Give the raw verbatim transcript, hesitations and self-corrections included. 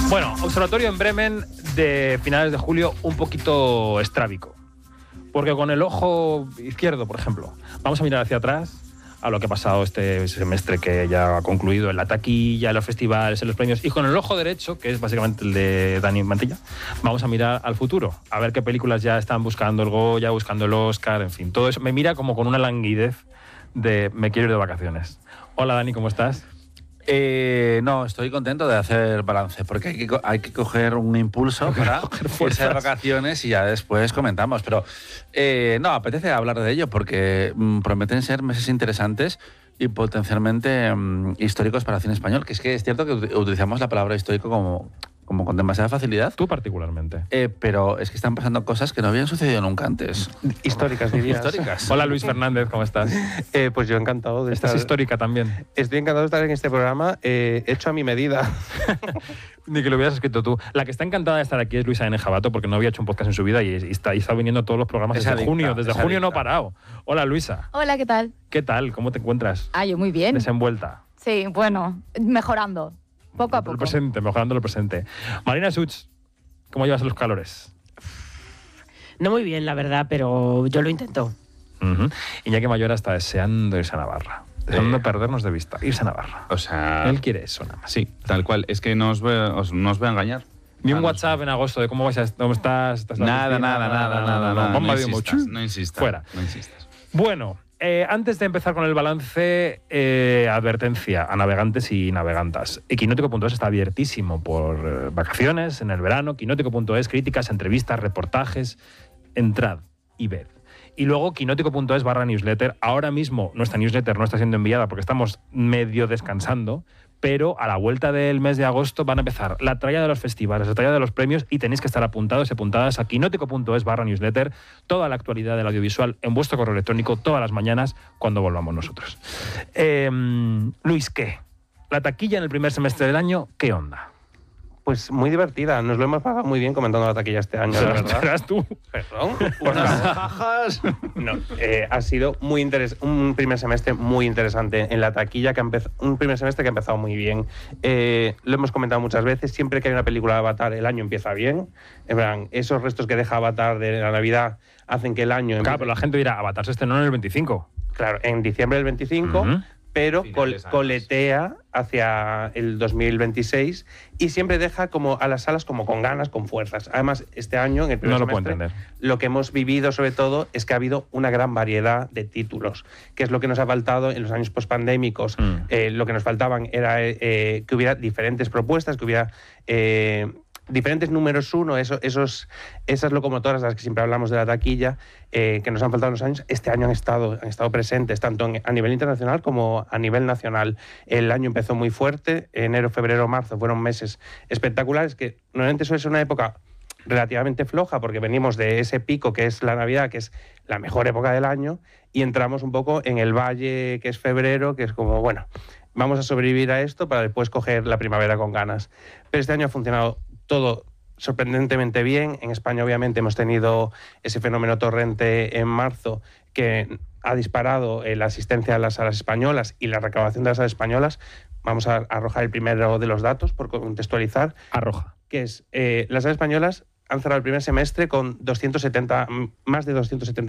Bueno, observatorio en Bremen de finales de julio un poquito estrábico. Porque con el ojo izquierdo, por ejemplo, vamos a mirar hacia atrás a lo que ha pasado este semestre que ya ha concluido en la taquilla, en los festivales, en los premios. Y con el ojo derecho, que es básicamente el de Dani Mantilla, vamos a mirar al futuro, a ver qué películas ya están buscando el Goya, buscando el Oscar, en fin. Todo eso me mira como con una languidez de me quiero ir de vacaciones. Hola Dani, ¿cómo estás? Eh, no, estoy contento de hacer balance, porque hay que, hay que coger un impulso para irse de vacaciones y ya después comentamos. Pero eh, no, apetece hablar de ello porque mm, prometen ser meses interesantes y potencialmente mm, históricos para el cine español, que es que es cierto que utilizamos la palabra histórico como... como con demasiada facilidad. Tú particularmente. Eh, pero es que están pasando cosas que no habían sucedido nunca antes. Históricas, dirías. Históricas. Hola Luis Fernández, ¿cómo estás? Eh, pues yo encantado de Estás estar... histórica también. Estoy encantado de estar en este programa, eh, hecho a mi medida. Ni que lo hubieras escrito tú. La que está encantada de estar aquí es Luisa N. Jabato, porque no había hecho un podcast en su vida y, y está, y está viniendo a todos los programas Es desde adicta, junio. Desde es junio no ha adicta. parado. Hola Luisa. Hola, ¿qué tal? ¿Qué tal? ¿Cómo te encuentras? Ah, yo muy bien. Desenvuelta. Sí, bueno, mejorando. Poco a El poco. presente, mejorando el presente. Marina Such, ¿cómo llevas los calores? No muy bien, la verdad, pero yo lo intento. Uh-huh. Iñaki Mayora está deseando irse a Navarra. Deseando Eh. perdernos de vista. Irse a Navarra. O sea, Él quiere eso nada más. sí, tal cual. Es que no os voy a, os- no os voy a engañar. Ni un Ah, no. WhatsApp en agosto de cómo, vais a, cómo estás. estás en la Nada, oficina, nada, nada, nada, nada. Bomba No de humo. insistas, Chu. no insistas. Fuera. No insistas. Bueno, eh, antes de empezar con el balance, eh, advertencia a navegantes y navegantas. Quinótico punto es está abiertísimo por eh, vacaciones, en el verano. Quinótico punto es, críticas, entrevistas, reportajes. Entrad y ved. Y luego quinótico punto es barra newsletter. Ahora mismo nuestra newsletter no está siendo enviada porque estamos medio descansando, pero a la vuelta del mes de agosto van a empezar la tralla de los festivales, la tralla de los premios y tenéis que estar apuntados y apuntadas a quinótico punto es barra newsletter, toda la actualidad del audiovisual en vuestro correo electrónico todas las mañanas cuando volvamos nosotros. Eh, Luis, ¿qué? La taquilla en el primer semestre del año, ¿qué onda? Pues muy divertida, nos lo hemos pasado muy bien comentando la taquilla este año, la verdad. Serás tú. Perdón. Unas jajas. No, eh, ha sido muy interes- un primer semestre muy interesante en la taquilla, que ha empez- un primer semestre que ha empezado muy bien. Eh, lo hemos comentado muchas veces, siempre que hay una película de Avatar, el año empieza bien. En plan, esos restos que deja Avatar de la Navidad hacen que el año... Claro, empiece- pero la gente dirá, Avatar se estrenó en el veinticinco. Claro, en diciembre del veinticinco, Ujú. pero Finales col- años. coletea hacia el dos mil veintiséis y siempre deja como a las salas como con ganas, con fuerzas. Además, este año, en el primer No lo puedo semestre, entender. lo que hemos vivido sobre todo es que ha habido una gran variedad de títulos, que es lo que nos ha faltado en los años pospandémicos. Mm. Eh, lo que nos faltaban era eh, que hubiera diferentes propuestas, que hubiera... eh, diferentes números uno, eso, esos, esas locomotoras de las que siempre hablamos de la taquilla, eh, que nos han faltado en los años, este año han estado, han estado presentes, tanto en- a nivel internacional como a nivel nacional. El año empezó muy fuerte, enero, febrero, marzo fueron meses espectaculares, que normalmente eso es una época relativamente floja, porque venimos de ese pico que es la Navidad, que es la mejor época del año, y entramos un poco en el valle que es febrero, que es como, bueno, vamos a sobrevivir a esto para después coger la primavera con ganas. Pero este año ha funcionado todo sorprendentemente bien. En España, obviamente, hemos tenido ese fenómeno torrente en marzo que ha disparado eh, la asistencia a las salas españolas y la recaudación de las salas españolas. Vamos a arrojar el primero de los datos por contextualizar, Arroja. que es eh, las salas españolas han cerrado el primer semestre con doscientos setenta, más de doscientos setenta